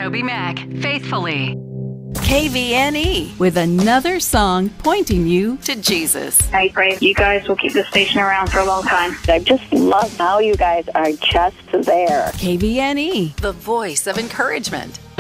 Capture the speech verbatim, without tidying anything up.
TobyMac, faithfully. K V N E with another song pointing you to Jesus. I pray you guys will keep this station around for a long time. I just love how you guys are just there. K V N E, The voice of encouragement.